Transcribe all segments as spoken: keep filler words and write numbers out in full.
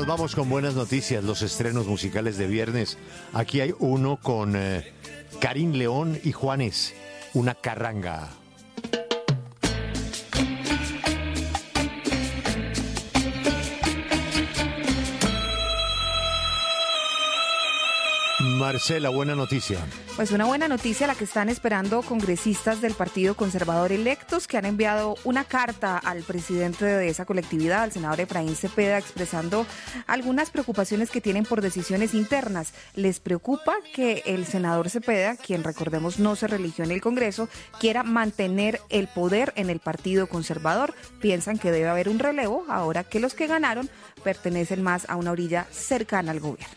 Nos vamos con buenas noticias, los estrenos musicales de viernes. Aquí hay uno con eh, Karim León y Juanes, Una carranga. Marcela, buena noticia. Pues una buena noticia la que están esperando congresistas del Partido Conservador electos que han enviado una carta al presidente de esa colectividad, al senador Efraín Cepeda, expresando algunas preocupaciones que tienen por decisiones internas. Les preocupa que el senador Cepeda, quien recordemos no se religió en el Congreso, quiera mantener el poder en el Partido Conservador. Piensan que debe haber un relevo ahora que los que ganaron pertenecen más a una orilla cercana al gobierno.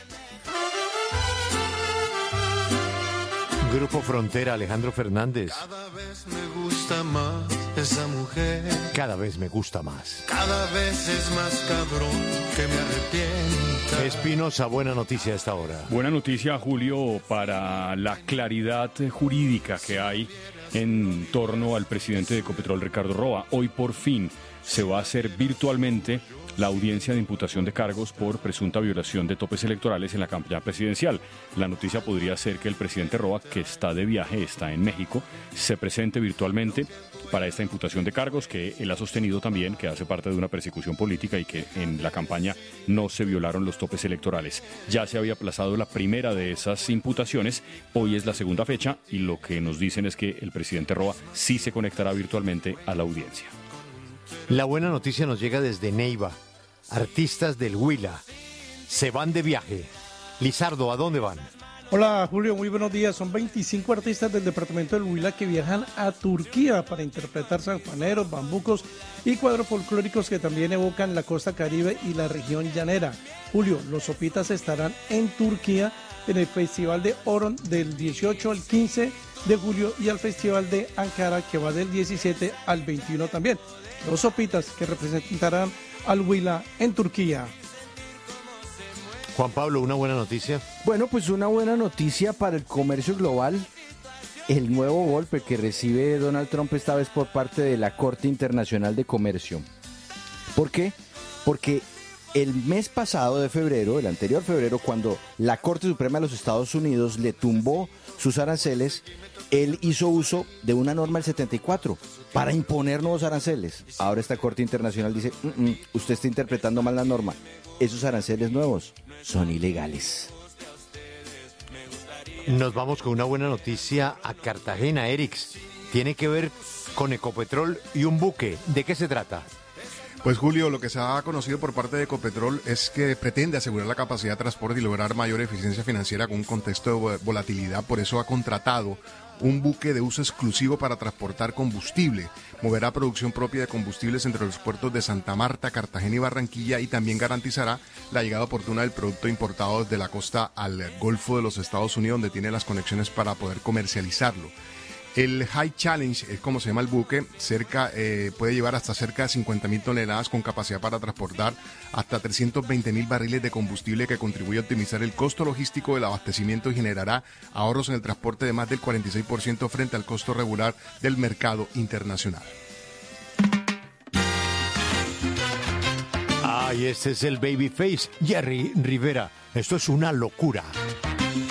Grupo Frontera, Alejandro Fernández. Cada vez me gusta más esa mujer. Cada vez me gusta más. Cada vez es más cabrón que me arrepienta. Espinosa, buena noticia a esta hora. Buena noticia, Julio, para la claridad jurídica que hay en torno al presidente de Ecopetrol, Ricardo Roa. Hoy por fin se va a hacer virtualmente la audiencia de imputación de cargos por presunta violación de topes electorales en la campaña presidencial. La noticia podría ser que el presidente Roa, que está de viaje, está en México, se presente virtualmente para esta imputación de cargos que él ha sostenido también que hace parte de una persecución política y que en la campaña no se violaron los topes electorales. Ya se había aplazado la primera de esas imputaciones, hoy es la segunda fecha y lo que nos dicen es que el presidente Roa sí se conectará virtualmente a la audiencia. La buena noticia nos llega desde Neiva. Artistas del Huila se van de viaje. Lizardo, ¿a dónde van? Hola Julio, muy buenos días. Son veinticinco artistas del departamento del Huila que viajan a Turquía para interpretar sanjuaneros, bambucos y cuadros folclóricos que también evocan la costa caribe y la región llanera. Julio, los Sopitas estarán en Turquía en el Festival de Oron del dieciocho al quince de julio y al Festival de Ankara que va del diecisiete al veintiuno también. Los Sopitas que representarán al Huila en Turquía. Juan Pablo, ¿una buena noticia? Bueno, pues una buena noticia para el comercio global. El nuevo golpe que recibe Donald Trump esta vez por parte de la Corte Internacional de Comercio. ¿Por qué? Porque el mes pasado de febrero, el anterior febrero, cuando la Corte Suprema de los Estados Unidos le tumbó sus aranceles, él hizo uso de una norma del setenta y cuatro para imponer nuevos aranceles. Ahora esta Corte Internacional dice, mm, mm, usted está interpretando mal la norma. Esos aranceles nuevos son ilegales. Nos vamos con una buena noticia a Cartagena, Erix. Tiene que ver con Ecopetrol y un buque. ¿De qué se trata? Pues Julio, lo que se ha conocido por parte de Ecopetrol es que pretende asegurar la capacidad de transporte y lograr mayor eficiencia financiera con un contexto de volatilidad. Por eso ha contratado un buque de uso exclusivo para transportar combustible. Moverá producción propia de combustibles entre los puertos de Santa Marta, Cartagena y Barranquilla y también garantizará la llegada oportuna del producto importado desde la costa al Golfo de los Estados Unidos, donde tiene las conexiones para poder comercializarlo. El High Challenge es como se llama el buque, cerca eh, puede llevar hasta cerca de cincuenta mil toneladas con capacidad para transportar hasta trescientos veinte mil barriles de combustible que contribuye a optimizar el costo logístico del abastecimiento y generará ahorros en el transporte de más del cuarenta y seis por ciento frente al costo regular del mercado internacional. Ay, este es el Babyface, Jerry Rivera. Esto es una locura.